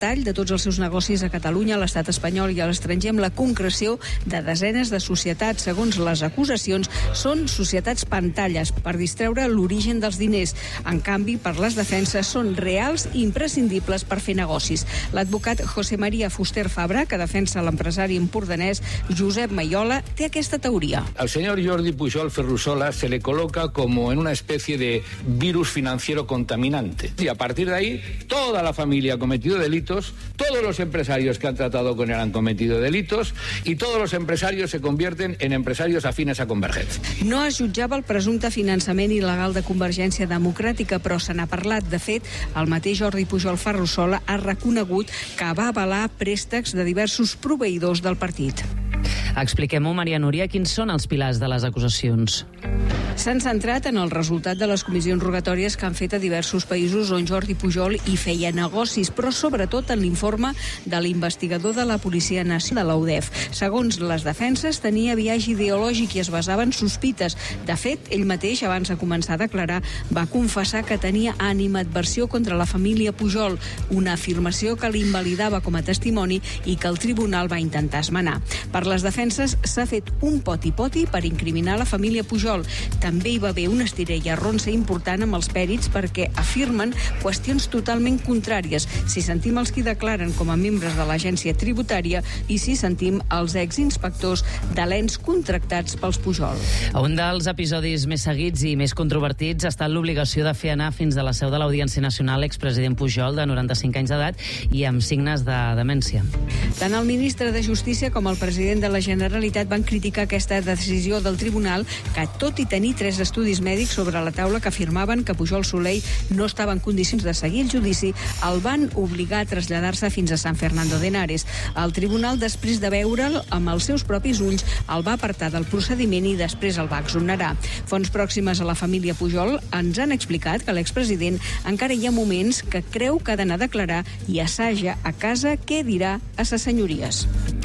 tall de tots els seus negocis a Catalunya, a l'estat espanyol i a l'estranger amb la concreció de desenes de societats. Segons les acusacions, són societats pantalles per distreure l'origen dels diners. En canvi, per les defenses, són reals i imprescindibles per fer negocis. L'advocat José María Fuster Fabra, que defensa l'empresari empordanès Josep Maiola, té aquesta teoria. Al señor Jordi Pujol Ferrusola se le coloca como en una especie de virus financiero contaminante. Y a partir de ahí, toda la familia ha cometido delitos, todos los empresarios que han tratado con él han cometido delitos y todos los empresarios se convierten en empresarios afines a Convergencia. No es jutjava el presumpte finançament il·legal de Convergència Democràtica, però se n'ha parlat. De fet, el mateix Jordi Pujol Ferrusola ha reconegut que va avalar préstecs de diversos proveïdors del partit. Expliquem-ho, Maria Núria, quins són els pilars de les acusacions? S'han centrat en el resultat de les comissions rogatòries que han fet a diversos països on Jordi Pujol hi feia negocis, però sobretot en l'informe de l'investigador de la Policia Nacional, de l'UDEF. Segons les defenses, tenia biaix ideològic i es basava en sospites. De fet, ell mateix, abans de començar a declarar, va confessar que tenia animadversió contra la família Pujol, una afirmació que l'invalidava com a testimoni i que el tribunal va intentar esmenar. Per les defenses s'ha fet un poti-poti per incriminar la família Pujol. També hi va haver una estirella ronça important amb els pèrits perquè afirmen qüestions totalment contràries si sentim els qui declaren com a membres de l'agència tributària i si sentim els exinspectors de l'ens contractats pels Pujol. Un dels episodis més seguits i més controvertits ha estat l'obligació de fer anar fins a la seu de l'Audiència Nacional l'expresident Pujol, de 95 anys d'edat i amb signes de demència. Tant el ministre de Justícia com el president de la Generalitat van criticar aquesta decisió del tribunal que, tot i tenir 3 estudis mèdics sobre la taula que afirmaven que Pujol Soley no estava en condicions de seguir el judici, el van obligar a traslladar-se fins a San Fernando de Henares. El tribunal, després de veure'l amb els seus propis ulls, el va apartar del procediment i després el va exonerar. Fonts pròximes a la família Pujol ens han explicat que l'expresident encara hi ha moments que creu que ha d'anar a declarar i assaja a casa què dirà a ses senyories.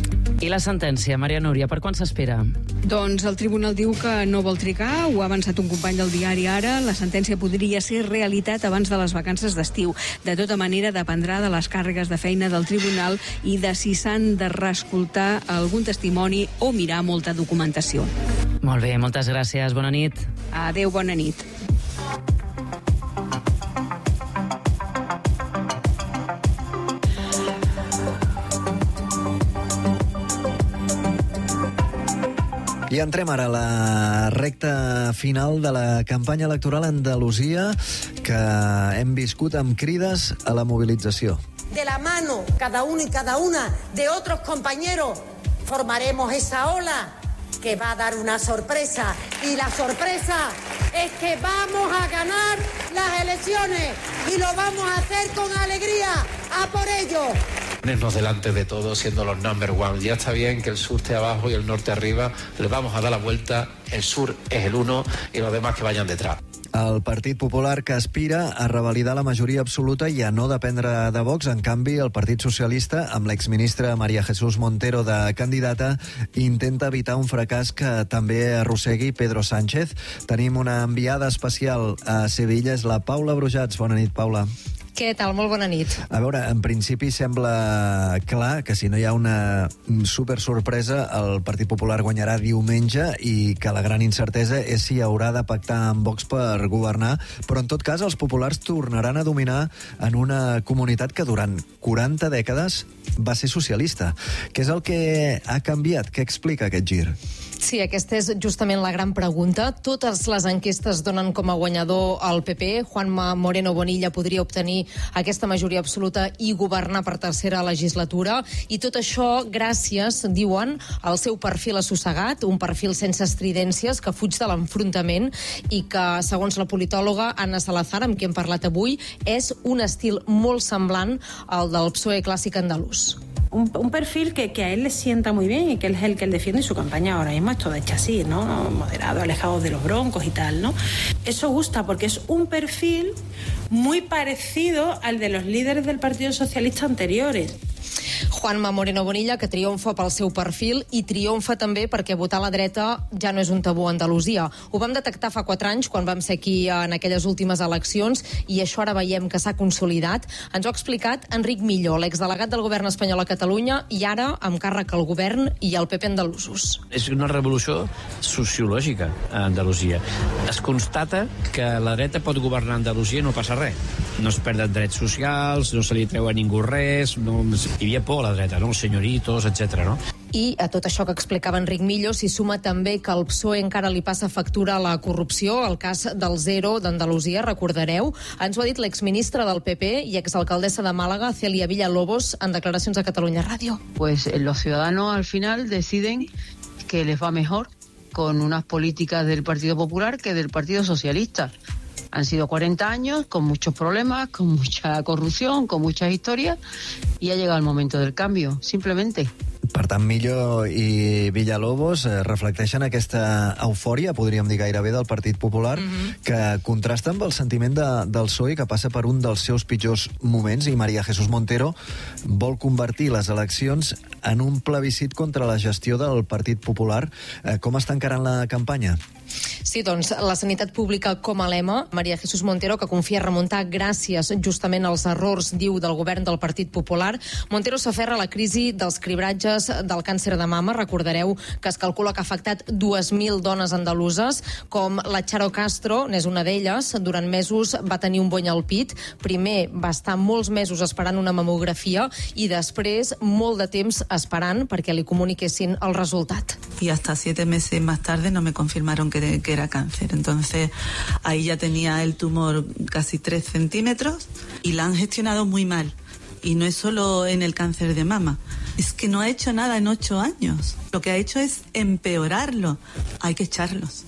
I la sentència, Maria Núria, per quan s'espera? Doncs el tribunal diu que no vol trigar, ho ha avançat un company del diari Ara. La sentència podria ser realitat abans de les vacances d'estiu. De tota manera, dependrà de les càrregues de feina del tribunal i de si s'han de reescoltar algun testimoni o mirar molta documentació. Molt bé, moltes gràcies. Bona nit. Adéu, bona nit. I entrem ara a la recta final de la campanya electoral a Andalusia, que hem viscut amb crides a la mobilització. De la mano, cada uno y cada una de otros compañeros, formaremos esa ola que va a dar una sorpresa. Y la sorpresa es que vamos a ganar las elecciones y lo vamos a hacer con alegría. ¡A por ello! Ponernos delante de todos siendo los number one. Ya está bien que el sur esté abajo y el norte arriba. Le vamos a dar la vuelta. El sur es el uno y los demás que vayan detrás. El Partit Popular, que aspira a revalidar la majoria absoluta i a no dependre de Vox. En canvi, el Partit Socialista, amb l'exministra María Jesús Montero de candidata, intenta evitar un fracàs que també arrossegui Pedro Sánchez. Tenim una enviada especial a Sevilla, és la Paula Brujats. Bona nit, Paula. Què tal? Molt bona nit. A veure, en principi sembla clar que si no hi ha una super sorpresa, el Partit Popular guanyarà diumenge i que la gran incertesa és si haurà de pactar amb Vox per governar, però en tot cas els populars tornaran a dominar en una comunitat que durant 40 dècades va ser socialista. Què és el que ha canviat? Què explica aquest gir? Sí, aquesta és justament la gran pregunta. Totes les enquestes donen com a guanyador el PP. Juanma Moreno Bonilla podria obtenir aquesta majoria absoluta i governar per tercera legislatura. I tot això gràcies, diuen, al seu perfil assossegat, un perfil sense estridències que fuig de l'enfrontament i que, segons la politòloga Anna Salazar, amb qui hem parlat avui, és un estil molt semblant al del PSOE clàssic andalús. Un perfil que a él le sienta muy bien y que él es el que él defiende, y su campaña ahora mismo es toda hecha así, ¿no? Moderado, alejado de los broncos y tal, ¿no? Eso gusta porque es un perfil muy parecido al de los líderes del Partido Socialista anteriores. Juanma Moreno Bonilla, que triomfa pel seu perfil i triomfa també perquè votar a la dreta ja no és un tabú a Andalusia. Ho vam detectar fa 4 anys, quan vam ser aquí en aquelles últimes eleccions, i això ara veiem que s'ha consolidat. Ens ho ha explicat Enric Millo, l'exdelegat del govern espanyol a Catalunya, i ara amb càrrec al govern i al PP andalusos. És una revolució sociològica a Andalusia. Es constata que la dreta pot governar Andalusia i no passa res. No es perden drets socials, no se li treu a ningú res, no... hi havia por a la dreta, no? Els senyoritos, etc. no? I a tot això que explicava Enric Millo s'hi suma també que el PSOE encara li passa factura a la corrupció, el cas del Zero d'Andalusia, recordareu. Ens ho ha dit l'exministra del PP i exalcaldessa de Màlaga, Celia Villalobos, en declaracions a Catalunya Ràdio. Pues los ciudadanos al final deciden que les va mejor con unas políticas del Partido Popular que del Partido Socialista. Han sido 40 años con muchos problemas, con mucha corrupción, con muchas historias, y ha llegado el momento del cambio, simplemente. Per tant, Millo i Villalobos reflecteixen aquesta eufòria, podríem dir gairebé, del Partit Popular, que contrasta amb el sentiment del PSOE, que passa per un dels seus pitjors moments, i María Jesús Montero vol convertir les eleccions en un plebiscit contra la gestió del Partit Popular. Com està encarant la campanya? Sí, doncs, la sanitat pública com a lema. María Jesús Montero, que confia remuntar gràcies justament als errors, diu, del govern del Partit Popular. Montero s'aferra a la crisi dels cribratges del càncer de mama. Recordareu que es calcula que ha afectat 2.000 dones andaluses, com la Charo Castro, n'és una d'elles. Durant mesos va tenir un bony al pit. Primer va estar molts mesos esperant una mamografia i després molt de temps esperant perquè li comuniquessin el resultat. Y hasta 7 meses más tarde no me confirmaron que era cáncer. Entonces ahí ya tenía el tumor casi 3 centímetros y la han gestionado muy mal. Y no es solo en el cáncer de mama, es que no ha hecho nada en 8 años. Lo que ha hecho es empeorarlo. Hay que echarlos.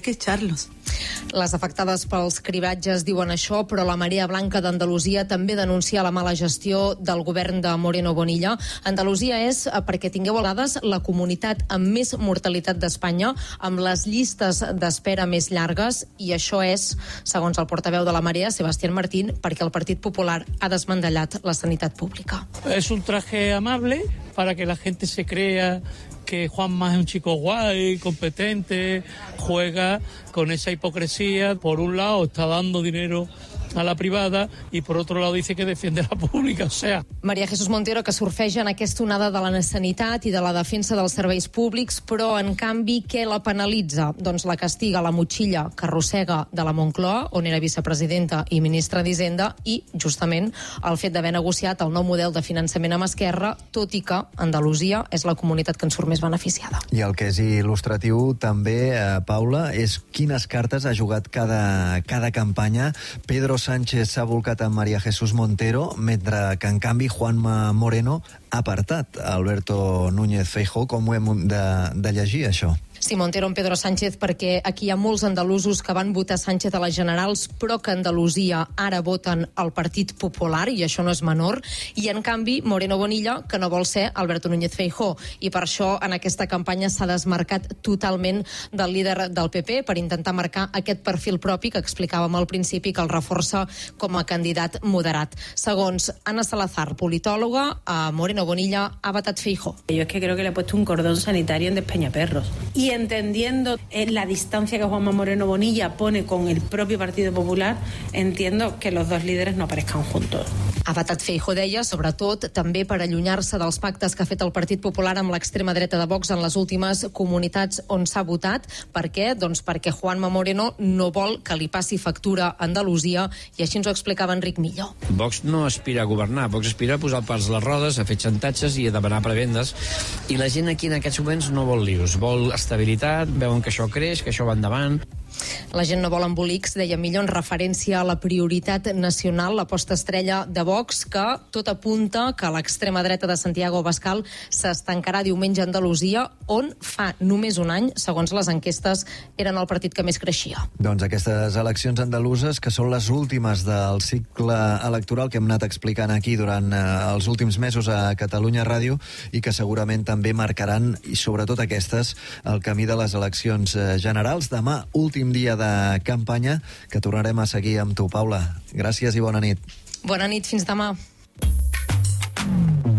Les afectades pels cribratges diuen això, però la Marea Blanca d'Andalusia també denuncia la mala gestió del govern de Moreno Bonilla. Andalusia és, perquè tingueu dades, la comunitat amb més mortalitat d'Espanya, amb les llistes d'espera més llargues, i això és, segons el portaveu de la Marea, Sebastián Martín, perquè el Partit Popular ha desmantellat la sanitat pública. Es un traje amable para que la gente se crea que Juanma es un chico guay, competente, juega con esa hipocresía. Por un lado está dando dinero a la privada i per otro lado dice que defiende la pública, o sea... María Jesús Montero, que surfeja en aquesta onada de la sanitat i de la defensa dels serveis públics, però, en canvi, què la penalitza? Doncs la castiga la motxilla que arrossega de la Moncloa, on era vicepresidenta i ministra d'Hisenda, i, justament, el fet d'haver negociat el nou model de finançament amb Esquerra, tot i que Andalusia és la comunitat que en surt més beneficiada. I el que és il·lustratiu també, Paula, és quines cartes ha jugat cada campanya. Pedro Sánchez s'ha volcat amb María Jesús Montero, mentre que, en canvi, Juanma Moreno ha apartat Alberto Núñez Feijóo. Com ho hem de llegir, això? Sí, Montero amb Pedro Sánchez, perquè aquí hi ha molts andalusos que van votar Sánchez a les generals, però que a Andalusia ara voten el Partit Popular, i això no és menor, i en canvi Moreno Bonilla, que no vol ser Alberto Núñez Feijóo, i per això en aquesta campanya s'ha desmarcat totalment del líder del PP per intentar marcar aquest perfil propi que explicàvem al principi, que el reforça com a candidat moderat. Segons Ana Salazar, politòloga, a Moreno Bonilla ha vetat Feijóo. Yo es que creo que le he puesto un cordón sanitario en Despeñaperros. Y entendiendo la distancia que Juanma Moreno Bonilla pone con el propio Partido Popular, entiendo que los dos líderes no aparezcan juntos. Ha vetat Feijóo, deia, sobretot també per allunyar-se dels pactes que ha fet el Partit Popular amb l'extrema dreta de Vox en les últimes comunitats on s'ha votat. Per què? Doncs perquè Juanma Moreno no vol que li passi factura a Andalusia, i així ens ho explicava Enric Millo. Vox no aspira a governar, Vox aspira a posar pals a les rodes, a fer xantatges i a demanar prebendes, i la gent aquí en aquests moments no vol lius, vol estabilitat, veuen que això creix, que això va endavant. La gent no vol embolics, deia Millo, en referència a la prioritat nacional, la posta estrella de Vox, que tot apunta que l'extrema dreta de Santiago Abascal s'estancarà diumenge a Andalusia, on fa només un any, segons les enquestes, eren el partit que més creixia. Doncs aquestes eleccions andaluses, que són les últimes del cicle electoral que hem anat explicant aquí durant els últims mesos a Catalunya Ràdio, i que segurament també marcaran, i sobretot aquestes, el camí de les eleccions generals. Demà, últim dia de campanya, que tornarem a seguir amb tu, Paula. Gràcies i bona nit. Bona nit, fins demà.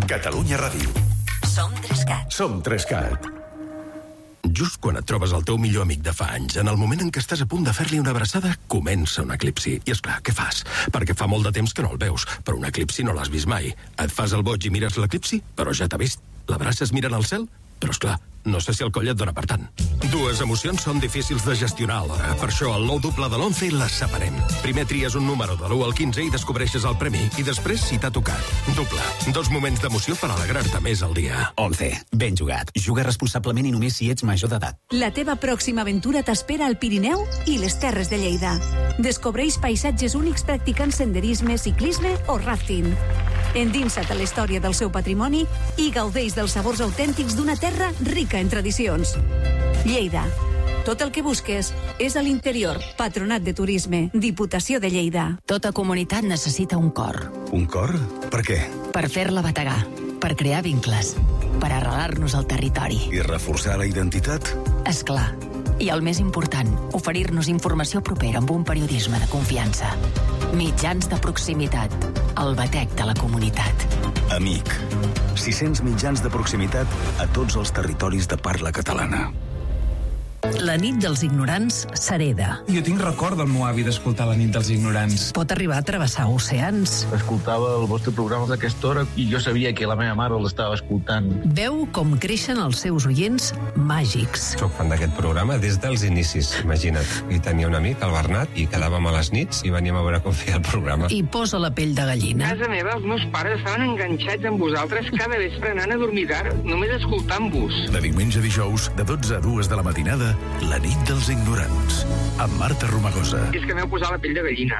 Catalunya Ràdio. Som 3CAT. Som 3CAT. Just quan et trobes el teu millor amic de fa anys, en el moment en què estàs a punt de fer-li una abraçada, comença un eclipsi. I és clar, què fas? Perquè fa molt de temps que no el veus, però un eclipsi no l'has vist mai. Et fas el boig i mires l'eclipsi, però ja t'ha vist. L'abraces mirant al cel? Però és clar, no sé si el coll et dona per tant. Dues emocions són difícils de gestionar alhora. Per això el nou doble de l'11 les separem. Primer tries un número de l'1 al 15 i descobreixes el premi. I després, si t'ha tocat, doble. 2 moments d'emoció per alegrar-te més al dia. 11. Ben jugat. Juga responsablement i només si ets major d'edat. La teva pròxima aventura t'espera al Pirineu i les Terres de Lleida. Descobreix paisatges únics practicant senderisme, ciclisme o rafting. Endinsa't a la història del seu patrimoni i gaudeix dels sabors autèntics d'una terra rica en tradicions. Lleida. Tot el que busques és a l'interior. Patronat de Turisme. Diputació de Lleida. Tota comunitat necessita un cor. Un cor? Per què? Per fer-la bategar. Per crear vincles. Per arrelar-nos al territori. I reforçar la identitat? És clar. I el més important, oferir-nos informació propera amb un periodisme de confiança. Mitjans de proximitat. El batec de la comunitat. Amic. 600 mitjans de proximitat a tots els territoris de parla catalana. La nit dels ignorants s'hereda. Jo tinc record del meu avi d'escoltar La nit dels ignorants. Pot arribar a travessar oceans. Escoltava el vostre programa d'aquesta hora i jo sabia que la meva mare l'estava escoltant. Veu com creixen els seus oients màgics. Soc fan d'aquest programa des dels inicis, imagina't. I tenia un amic, el Bernat, i quedàvem a les nits i veníem a veure com feia el programa. I posa la pell de gallina. A casa meva, els meus pares estaven enganxats amb vosaltres cada vespre anant a dormir tard, només escoltant-vos. De diumenge a dijous, de 12 a 2 de la matinada, La nit dels ignorants, amb Marta Romagosa. És que m'heu posat la pell de gallina.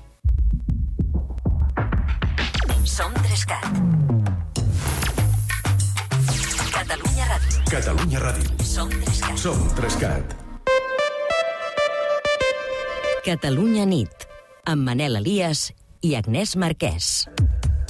Som 3CAT. Catalunya Ràdio. Catalunya Ràdio. Som 3CAT. Som 3CAT. Catalunya nit, amb Manel Elias i Agnès Marquès.